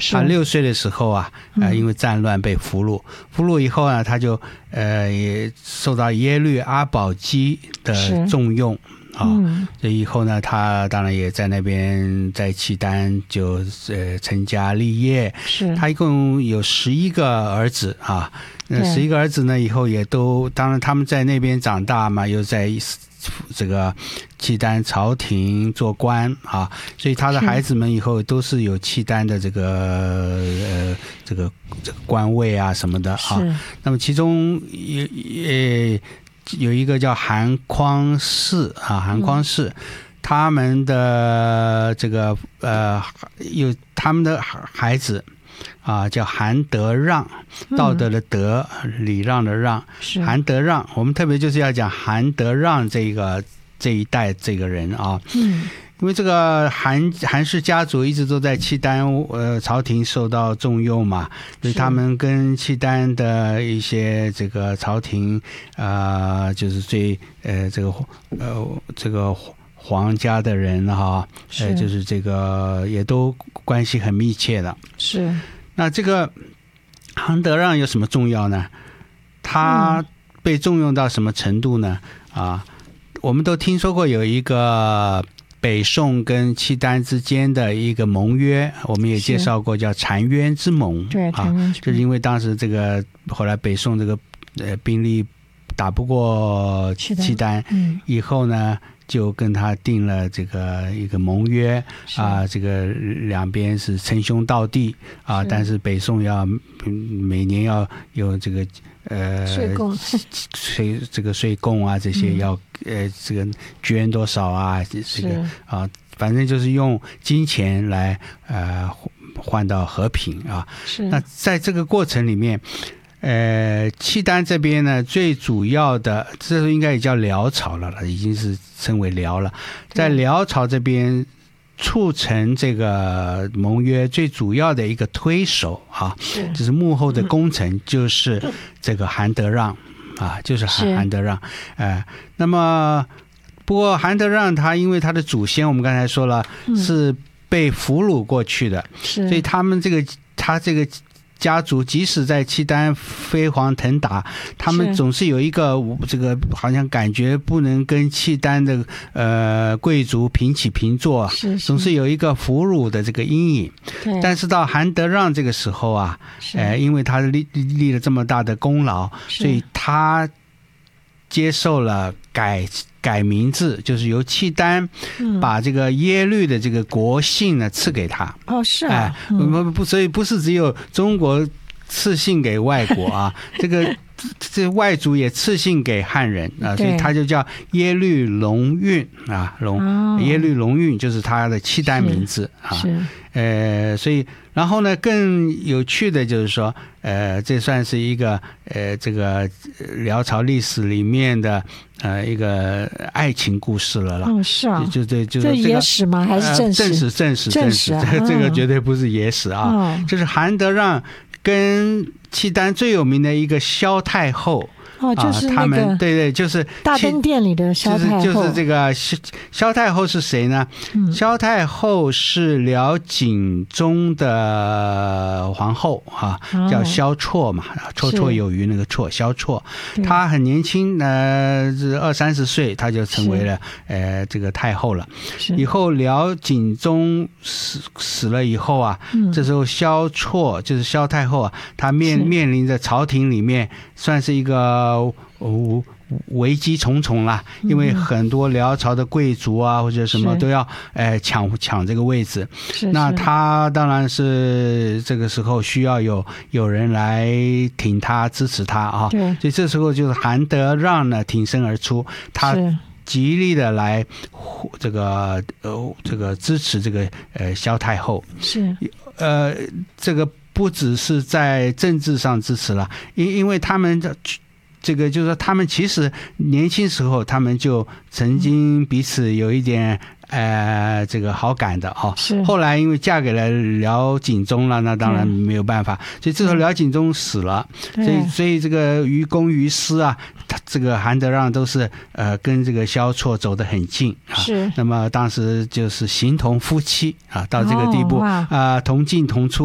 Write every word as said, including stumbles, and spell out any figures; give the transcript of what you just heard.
他六岁的时候啊，呃，因为战乱被俘虏，俘虏以后呢，他就呃也受到耶律阿保机的重用。啊、哦，这、嗯、以后呢，他当然也在那边在契丹就呃成家立业。 是， 他一共有十一个儿子啊，那十一个儿子呢，以后也都当然他们在那边长大嘛，又在这个契丹朝廷做官啊，所以他的孩子们以后都是有契丹的这个呃这个这个官位啊什么的啊。那么其中也也。有一个叫韩匡嗣啊，韩匡嗣、嗯，他们的这个呃，有他们的孩子啊，叫韩德让，道德的德，礼让的让，韩德让。我们特别就是要讲韩德让这个这一代这个人啊，嗯。因为这个韩韩氏家族一直都在契丹呃朝廷受到重用嘛，所以他们跟契丹的一些这个朝廷呃就是最呃这个呃这个皇家的人哈，呃就是这个也都关系很密切的。 是。 那这个韩德让有什么重要呢？他被重用到什么程度呢？啊，我们都听说过有一个。北宋跟契丹之间的一个盟约，我们也介绍过，叫澶渊之盟。 对， 啊，就是因为当时这个后来北宋这个呃兵力打不过契丹，嗯，以后呢就跟他定了这个一个盟约啊，这个两边是称兄道弟啊，是但是北宋要每年要有这个。呃， 税贡、 税这个税贡啊，这些要、嗯、呃，这个捐多少啊？这个啊，反正就是用金钱来呃换到和平啊。 是。 那在这个过程里面，呃，契丹这边呢，最主要的，这时候应该也叫辽朝了了，已经是称为辽了，在辽朝这边。促成这个盟约最主要的一个推手啊，就是幕后的功臣，就是这个韩德让啊，就是韩韩德让。呃，那么不过韩德让他因为他的祖先我们刚才说了、嗯、是被俘虏过去的，所以他们这个他这个。家族即使在契丹飞黄腾达，他们总是有一个这个好像感觉不能跟契丹的呃贵族平起平坐， 是是总是有一个俘虏的这个阴影。但是到韩德让这个时候啊，呃，因为他立立了这么大的功劳，所以他接受了改。改名字，就是由契丹把这个耶律的这个国姓呢赐给他。 哦，是啊， 哎，嗯、不，所以不是只有中国赐姓给外国啊，这个这外族也赐姓给汉人啊，所以他就叫耶律隆运啊，隆、哦、耶律隆运就是他的契丹名字啊。 是， 呃，所以然后呢，更有趣的就是说，呃，这算是一个呃这个辽朝历史里面的。呃，一个爱情故事了啦。 嗯，是啊， 就对，就这野史吗？还是正史？ 正史，正史，正史。这个这个绝对不是野史啊。嗯、就是韩德让跟契丹最有名的一个萧太后。 哦，就是那个、 啊、他们对对，就是大登殿里的萧太后， 就是就是这个萧萧太后是谁呢？嗯、萧太后是辽景宗的皇后啊，哦、叫萧绰嘛，绰绰有余那个绰，萧绰。她很年轻，呃，二三十岁，她就成为了呃这个太后了。以后辽景宗死死了以后啊，嗯、这时候萧绰就是萧太后啊，她面面临着朝廷里面算是一个。呃，危机重重啦，因为很多辽朝的贵族啊或者什么都要呃抢抢这个位置，那他当然是这个时候需要有有人来挺他支持他啊，所以这时候就是韩德让呢挺身而出，他极力的来这个呃这个支持这个呃萧太后， 是呃这个不只是在政治上支持了，因因为他们的。这个就是说，他们其实年轻时候，他们就曾经彼此有一点呃这个好感的哦。 是。 后来因为嫁给了辽景宗了，那当然没有办法。所以这时候辽景宗死了，所以所以这个于公于私啊，他这个韩德让都是呃跟这个萧绰走得很近啊。 是。 那么当时就是形同夫妻啊，到这个地步啊、哦呃，同进同出。